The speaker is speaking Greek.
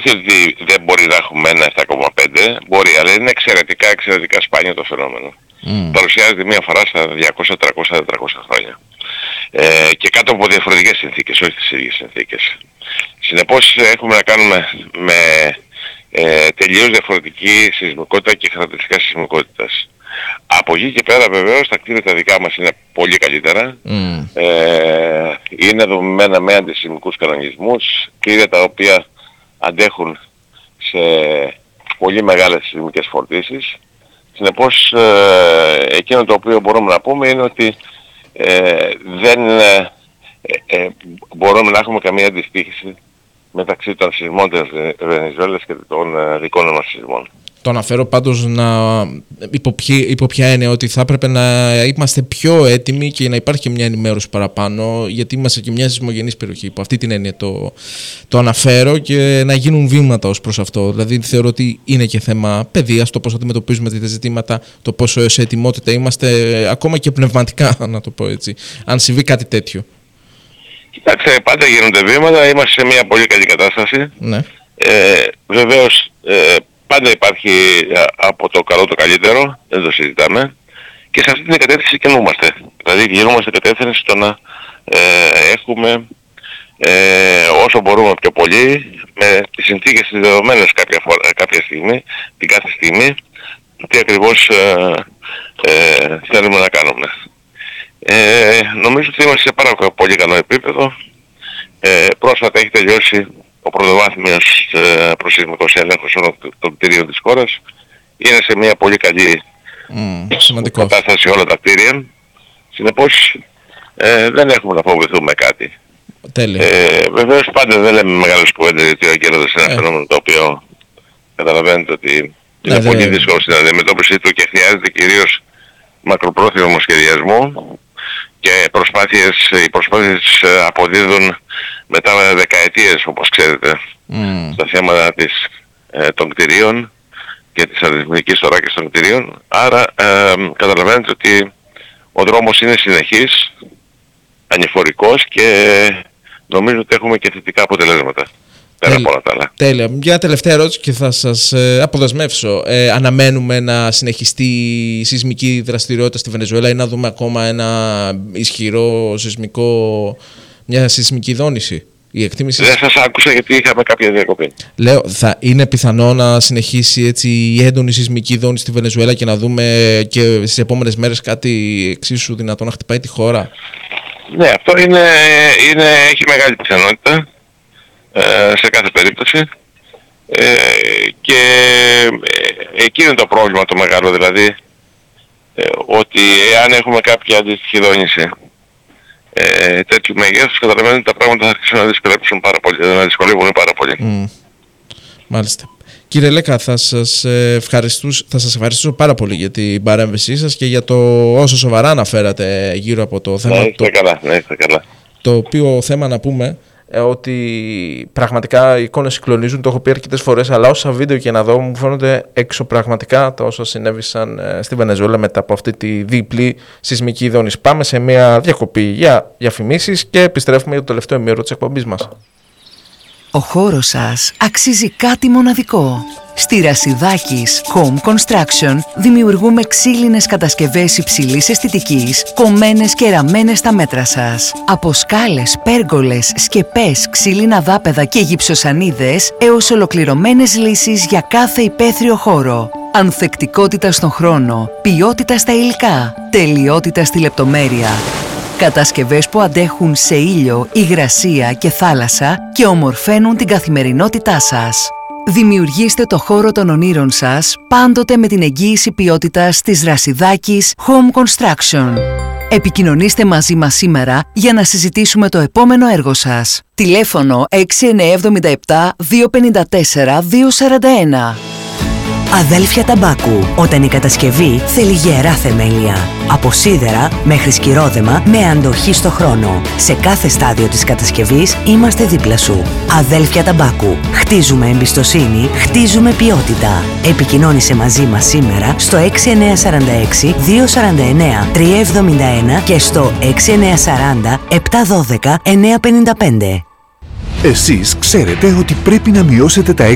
όχι ότι δεν μπορεί να έχουμε ένα 7,5, μπορεί, αλλά είναι εξαιρετικά σπάνιο το φαινόμενο. Παρουσιάζεται μία φορά στα 200, 300, 400 χρόνια. Και κάτω από διαφορετικές συνθήκες, όχι τις ίδιες συνθήκες. Συνεπώς έχουμε να κάνουμε με τελείως διαφορετική σεισμικότητα και χαρακτηριστικά σεισμικότητας. Από εκεί και πέρα βεβαίως τα κτίρια τα δικά μας είναι πολύ καλύτερα. Είναι δομημένα με αντισεισμικούς κανονισμούς, κτίρια τα οποία αντέχουν σε πολύ μεγάλες σεισμικές φορτίσεις. Συνεπώς εκείνο το οποίο μπορούμε να πούμε είναι ότι δεν μπορούμε να έχουμε καμία αντιστοίχηση μεταξύ των σεισμών της Βενεζουέλας και των δικών μας σεισμών. Το αναφέρω πάντως υπό ποια έννοια, ότι θα έπρεπε να είμαστε πιο έτοιμοι και να υπάρχει και μια ενημέρωση παραπάνω, γιατί είμαστε και μια σεισμογενής περιοχή. Υπό αυτή την έννοια το αναφέρω, και να γίνουν βήματα ως προς αυτό. Δηλαδή θεωρώ ότι είναι και θέμα παιδείας, το πώς αντιμετωπίζουμε τα ζητήματα, το πόσο σε ετοιμότητα είμαστε, ακόμα και πνευματικά, να το πω έτσι, αν συμβεί κάτι τέτοιο. Κοιτάξτε, πάντα γίνονται βήματα, είμαστε σε μια πολύ καλή κατάσταση. Ναι. Βεβαίως, πάντα υπάρχει από το καλό το καλύτερο, δεν το συζητάμε, και σε αυτή την κατεύθυνση κινούμαστε. Δηλαδή κινούμαστε κατεύθυνση στο να έχουμε όσο μπορούμε πιο πολύ, με τις συνθήκες τις δεδομένες κάποια στιγμή, την κάθε στιγμή, τι ακριβώς θέλουμε να κάνουμε. Νομίζω ότι είμαστε σε πάρα πολύ καλό επίπεδο. Πρόσφατα έχει τελειώσει ο πρωτοβάθμιος προσεισμικός έλεγχος όλων των κτίριων της χώρας. Είναι σε μια πολύ καλή κατάσταση όλα τα κτίρια. Συνεπώς δεν έχουμε να φοβηθούμε κάτι. Βεβαίως πάντα δεν λέμε μεγάλες κουβέντες, γιατί γίνονται σε ένα φαινόμενο το οποίο καταλαβαίνετε ότι είναι πολύ δύσκολο στην αντιμετώπιση του και χρειάζεται κυρίως μακροπρόθεσμο σχεδιασμό, και οι προσπάθειες αποδίδουν μετά δεκαετίες, όπως ξέρετε, στα θέματα των κτηρίων και της αριθμητικής θωράκης των κτηρίων. Άρα καταλαβαίνετε ότι ο δρόμος είναι συνεχής, ανηφορικός, και νομίζω ότι έχουμε και θετικά αποτελέσματα. Πέρα από όλα τα άλλα. Τέλεια. Μια τελευταία ερώτηση και θα σας αποδεσμεύσω. Αναμένουμε να συνεχιστεί η σεισμική δραστηριότητα στη Βενεζουέλα ή να δούμε ακόμα ένα ισχυρό μια σεισμική δόνηση? Η εκτίμηση... Δεν σας άκουσα γιατί είχαμε κάποια διακοπή. Λέω, είναι πιθανό να συνεχίσει έτσι η έντονη σεισμική δόνηση στη Βενεζουέλα και να δούμε και στις επόμενες μέρες κάτι εξίσου δυνατό να χτυπάει τη χώρα? Ναι, αυτό έχει μεγάλη πιθανότητα. Σε κάθε περίπτωση, και εκεί είναι το πρόβλημα το μεγάλο, δηλαδή ότι εάν έχουμε κάποια αντίστοιχη δόνηση τέτοιου μεγέθους, καταλαβαίνετε ότι τα πράγματα θα αρχίσουν να δυσκολεύουν πάρα πολύ, να δυσκολεύουν πάρα πολύ. Μάλιστα. Κύριε Λέκα, θα σας ευχαριστήσω πάρα πολύ για την παρέμβασή σας και για το όσο σοβαρά αναφέρατε γύρω από το θέμα. Ναι, είστε καλά. Το οποίο θέμα να πούμε ότι πραγματικά οι εικόνες συγκλονίζουν, το έχω πει αρκετές φορές, αλλά όσα βίντεο και να δω μου φαίνονται εξωπραγματικά τα όσα συνέβησαν στη Βενεζουέλα μετά από αυτή τη διπλή σεισμική δόνηση. Πάμε σε μια διακοπή για διαφημίσεις και επιστρέφουμε για το τελευταίο ημίωρο της εκπομπής μας. Ο χώρος σας αξίζει κάτι μοναδικό. Στη Ρασιδάκης Home Construction δημιουργούμε ξύλινες κατασκευές υψηλής αισθητικής, κομμένες και ραμμένες στα μέτρα σας. Από σκάλες, πέργολες, σκεπές, ξύλινα δάπεδα και γυψοσανίδες έως ολοκληρωμένες λύσεις για κάθε υπαίθριο χώρο. Ανθεκτικότητα στον χρόνο, ποιότητα στα υλικά, τελειότητα στη λεπτομέρεια. Κατασκευές που αντέχουν σε ήλιο, υγρασία και θάλασσα και ομορφαίνουν την καθημερινότητά σας. Δημιουργήστε το χώρο των ονείρων σας πάντοτε με την εγγύηση ποιότητας της Ρασιδάκης Home Construction. Επικοινωνήστε μαζί μας σήμερα για να συζητήσουμε το επόμενο έργο σας. Τηλέφωνο 6977 254 241. Αδέλφια Ταμπάκου. Όταν η κατασκευή θέλει γερά θεμέλια. Από σίδερα μέχρι σκυρόδεμα με αντοχή στο χρόνο. Σε κάθε στάδιο της κατασκευής είμαστε δίπλα σου. Αδέλφια Ταμπάκου. Χτίζουμε εμπιστοσύνη, χτίζουμε ποιότητα. Επικοινώνησε μαζί μας σήμερα στο 6946 249 371 και στο 6940 712 955. Εσείς ξέρετε ότι πρέπει να μειώσετε τα